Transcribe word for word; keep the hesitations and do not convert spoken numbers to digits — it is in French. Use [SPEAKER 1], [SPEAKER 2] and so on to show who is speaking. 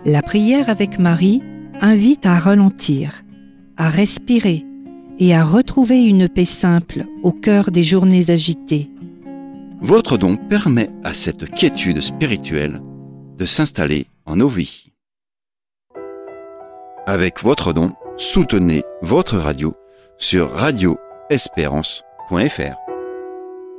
[SPEAKER 1] La prière avec Marie invite à ralentir, à respirer et à retrouver une paix simple au cœur des journées agitées.
[SPEAKER 2] Votre don permet à cette quiétude spirituelle de s'installer en nos vies. Avec votre don, soutenez votre radio sur radio espérance point f r.